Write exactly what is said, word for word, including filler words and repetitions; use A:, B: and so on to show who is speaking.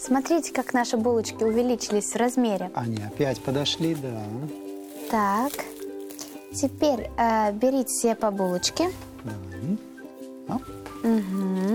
A: Смотрите, как наши булочки увеличились в размере.
B: Они опять подошли, да.
A: Так, теперь э, берите себе по булочке.
B: Давай. Оп.
A: Угу.